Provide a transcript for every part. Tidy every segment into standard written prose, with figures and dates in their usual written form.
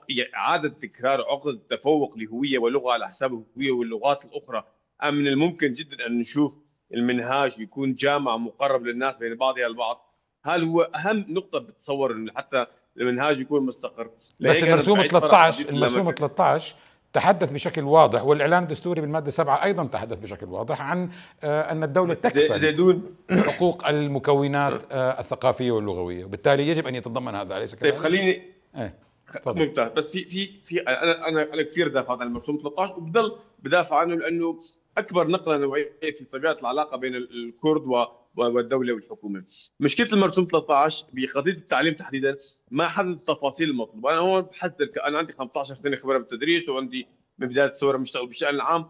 إعادة تكرار عقدة التفوق لهوية ولغة على حساب الهوية واللغات الأخرى، أم من الممكن جدا أن نشوف المنهاج يكون جامع مقرب للناس بين بعضها البعض؟ هل هو أهم نقطة بتصور أن حتى المنهاج يكون مستقر؟ بس لهيك أنا المرسوم بعيد صراحة حديث 13 المرسوم 13 تحدث بشكل واضح، والإعلان الدستوري بالمادة 7 أيضا تحدث بشكل واضح عن أن الدولة تكفل زيدون. حقوق المكونات الثقافية واللغوية، وبالتالي يجب أن يتضمن هذا، أليس طيب كذلك؟ خليني. ايه تفضل. ممتاز. بس في انا كثير دافع عن المرسوم 13 وبضل بدافع عنه، لانه اكبر نقله نوعيه في طبيعه العلاقه بين الكرد والدوله والحكومه. مشكله المرسوم 13 بقضيه التعليم تحديدا ما حدد التفاصيل المطلوبه. انا هون بحذر، انا عندي 15 سنه خبره بالتدريس، وعندي من بدايه الثوره مشتغل بالشان العام.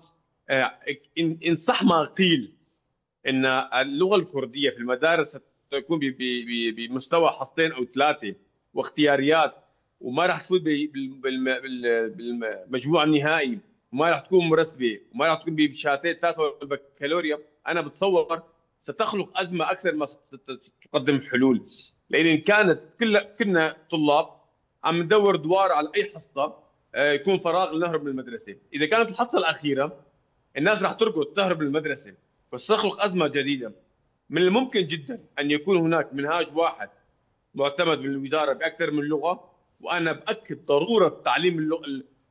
ان صح ما قيل ان اللغه الكرديه في المدارس تكون بمستوى حصتين او ثلاثه واختياريات، وما راح تفوت بالمجموع النهائي، وما راح تكون مرسبه، وما راح تكون بشهادتين ثلاثه والبكالوريا، انا بتصور ستخلق ازمه اكثر ما تقدم حلول. لان إن كانت كلنا طلاب عم ندور دوار على اي حصه يكون فراغ لنهرب من المدرسه، اذا كانت الحصه الاخيره الناس راح تركض تهرب من المدرسه، بس تخلق ازمه جديده. من الممكن جدا ان يكون هناك منهاج واحد معتمد من الوزاره باكثر من لغه، وانا باكد ضروره تعليم اللغه،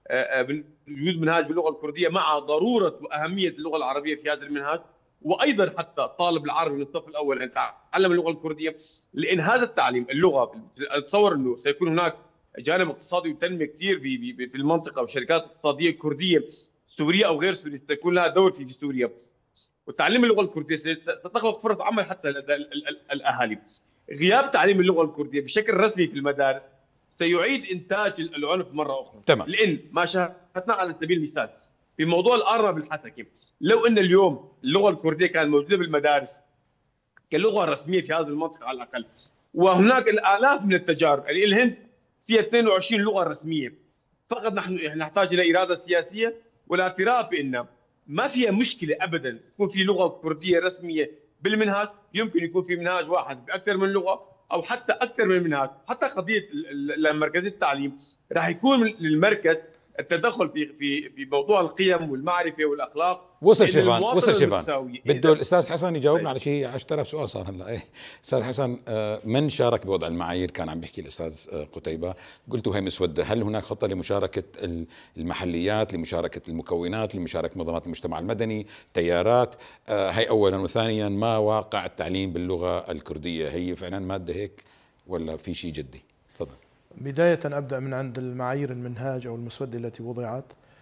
وجود منهاج باللغه الكرديه مع ضروره واهميه اللغه العربيه في هذا المنهاج، وايضا حتى الطالب العربي من الصف الاول ان يتعلم اللغه الكرديه، لان هذا التعليم اللغه اتصور انه سيكون هناك جانب اقتصادي وتنميه كثير في المنطقه، وشركات اقتصاديه كرديه سوريه او غير سوريه ستكون لها دور في سوريا. وتعليم اللغه الكرديه ستخلق فرص عمل حتى لدى الاهالي. غياب تعليم اللغه الكرديه بشكل رسمي في المدارس سيعيد انتاج العنف مره اخرى. تمام. لان ما شاهدناه على سبيل المثال في موضوع الارنب الحسكي، لو ان اليوم اللغه الكرديه كانت موجوده بالمدارس كلغه رسميه في هذه المنطقه على الاقل، وهناك الالاف من التجارب، يعني الهند فيها 22 لغه رسميه، فقط نحن نحتاج الى اراده سياسيه والاعتراف بان ما فيها مشكله ابدا يكون في لغه كرديه رسميه بالمنهاج. يمكن يكون في منهاج واحد باكثر من لغه، او حتى اكثر من منهاج. حتى قضيه مركزيه التعليم راح يكون للمركز التدخل في موضوع القيم والمعرفه والاخلاق. وصل شيفان بده الاستاذ حسن يجاوبنا على شيء 10000 سؤال صار هلا. ايه استاذ حسن، من شارك بوضع المعايير؟ كان عم بيحكي الاستاذ قتيبة، قلتوا هي مسوده، هل هناك خطه لمشاركه المحليات، لمشاركه المكونات، لمشاركه منظمات المجتمع المدني، تيارات؟ هي اولا. وثانيا، ما واقع التعليم باللغه الكرديه؟ هي فعلا ماده هيك ولا في شيء جدي؟ تفضل. بداية أبدأ من عند المعايير المنهاج أو المسودة التي وضعت.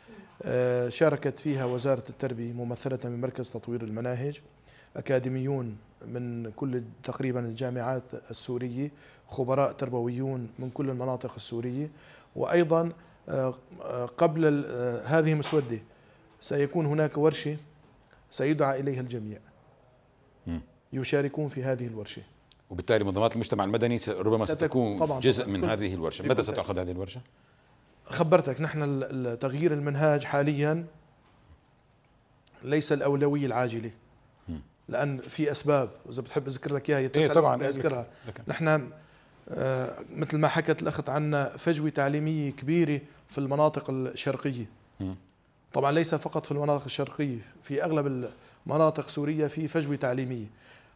شاركت فيها وزارة التربية ممثلة من مركز تطوير المناهج، أكاديميون من كل تقريبا الجامعات السورية، خبراء تربويون من كل المناطق السورية. وأيضا قبل هذه المسودة سيكون هناك ورشة سيدعى إليها الجميع يشاركون في هذه الورشة، وبالتالي منظمات المجتمع المدني ربما ستكون جزء من هذه الورشة. متى ستعقد هذه الورشة؟ خبرتك، نحن تغيير المنهاج حاليا ليس الأولوية العاجلة، لأن في أسباب، وإذا بتحب أذكر لك إياها طبعا أذكرها. نحن مثل ما حكت الأخت عنا فجوة تعليمية كبيرة في المناطق الشرقية. طبعا ليس فقط في المناطق الشرقية، في أغلب المناطق سوريا في فجوة تعليمية.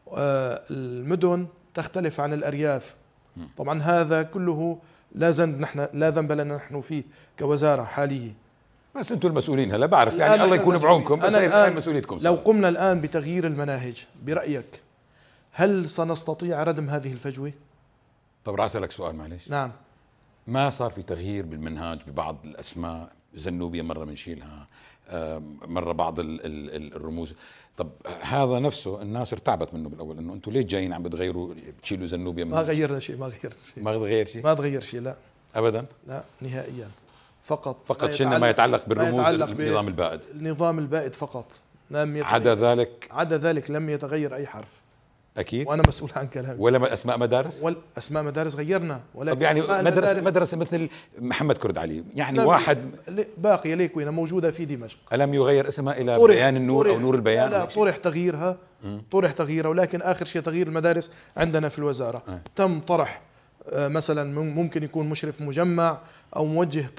المدن تختلف عن الأرياف. طبعا هذا كله لا ذنب لنا نحن فيه كوزارة حالية، بس انتم المسؤولين. هلا بعرف يعني الله يكون بعونكم، بس هي مسؤوليتكم. لو قمنا الآن بتغيير المناهج برأيك هل سنستطيع ردم هذه الفجوة؟ طب راح أسألك سؤال معلش. نعم. ما صار في تغيير بالمنهاج ببعض الأسماء؟ زنوبيا مرة بنشيلها، مرة بعض الرموز. طب هذا نفسه الناس ارتعبت منه بالاول، انه انتم ليش جايين عم بتغيروا بتشيلوا زنوبيا؟ ما غيرنا شيء، ما تغير شيء لا ابدا، لا نهائيا. فقط شلنا ما يتعلق بالرموز النظام البائد. النظام البائد فقط، عدا ذلك لم يتغير اي حرف. اكيد، وانا مسؤول عن كلامي. ولا اسماء مدارس؟ اسماء مدارس غيرنا، ولكن طب يعني مدرسه مثل محمد كرد علي، يعني واحد باقيه ليك وين موجوده في دمشق، الم يغير اسمها الى بيان النور او نور البيان؟ لا، طرح تغييرها، ولكن اخر شيء تغيير المدارس عندنا في الوزاره. تم طرح مثلا ممكن يكون مشرف مجمع او موجه